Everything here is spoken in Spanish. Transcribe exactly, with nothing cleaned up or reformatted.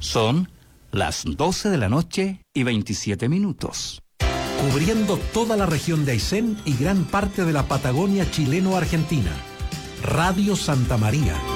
Son las doce de la noche y veintisiete minutos. Cubriendo toda la región de Aysén y gran parte de la Patagonia chileno-argentina. Radio Santa María.